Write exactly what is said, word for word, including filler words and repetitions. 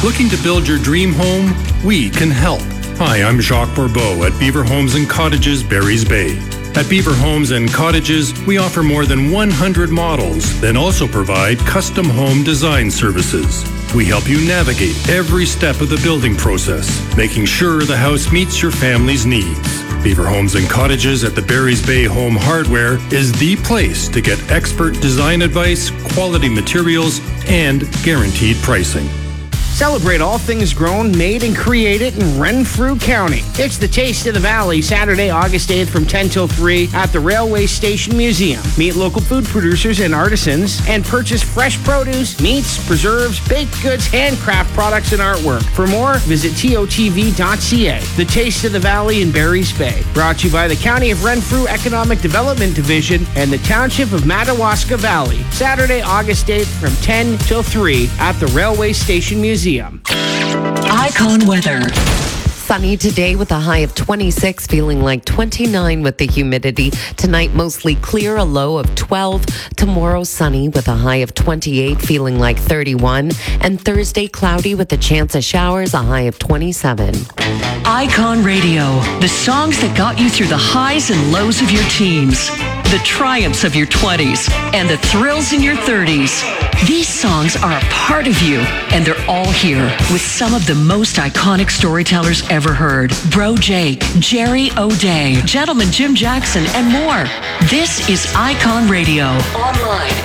Looking to build your dream home? We can help. Hi, I'm Jacques Bourbeau at Beaver Homes and Cottages, Barry's Bay. At Beaver Homes and Cottages, we offer more than one hundred models, then also provide custom home design services. We help you navigate every step of the building process, making sure the house meets your family's needs. Beaver Homes and Cottages at the Barry's Bay Home Hardware is the place to get expert design advice, quality materials, and guaranteed pricing. Celebrate all things grown, made, and created in Renfrew County. It's the Taste of the Valley, Saturday, August eighth from ten till three at the Railway Station Museum. Meet local food producers and artisans and purchase fresh produce, meats, preserves, baked goods, handcraft products, and artwork. For more, visit T O T V dot C A. The Taste of the Valley in Barry's Bay. Brought to you by the County of Renfrew Economic Development Division and the Township of Madawaska Valley. Saturday, August eighth from ten till three at the Railway Station Museum. Icon weather. Sunny today with a high of twenty-six, feeling like twenty-nine with the humidity. Tonight, mostly clear, a low of twelve. Tomorrow, sunny with a high of twenty-eight, feeling like thirty-one. And Thursday, cloudy with a chance of showers, a high of twenty-seven. Icon Radio, the songs that got you through the highs and lows of your teens, the triumphs of your twenties, and the thrills in your thirties. These songs are a part of you, and they're all here with some of the most iconic storytellers ever heard. Bro Jake, Jerry O'Day, Gentleman Jim Jackson, and more. This is Icon Radio. Online